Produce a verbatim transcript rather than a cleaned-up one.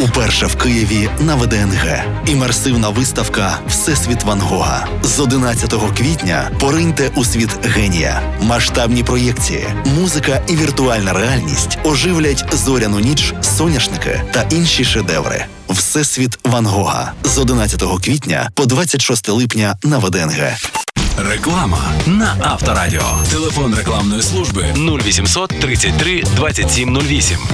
Уперше в Києві на ВДНГ. Імерсивна виставка «Всесвіт Ван Гога». З одинадцятого квітня пориньте у світ генія. Масштабні проєкції, музика і віртуальна реальність оживлять зоряну ніч, соняшники та інші шедеври. «Всесвіт Ван Гога» з одинадцятого квітня по двадцять шосте липня на ВДНГ. Реклама на Авторадіо. Телефон рекламної служби нуль вісімсот тридцять три двадцять сім нуль вісім.